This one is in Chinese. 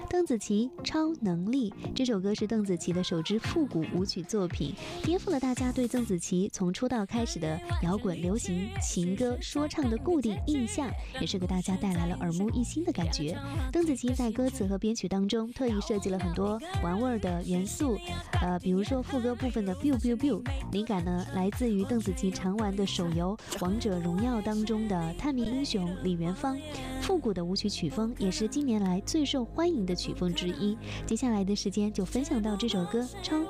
邓紫棋《超能力》这首歌是邓紫棋的首支复古舞曲作品，颠覆了大家对邓紫棋从出道开始的摇滚、流行、情歌、说唱的固定印象，也是给大家带来了耳目一新的感觉。邓紫棋在歌词和编曲当中特意设计了很多玩味的元素，比如说副歌部分的 biu biu biu， 灵感呢来自于邓紫棋常玩的手游《王者荣耀》当中的探秘英雄李元芳。复古的舞曲曲风也是近年来最受欢迎的曲风之一。接下来的时间就分享到这首歌《超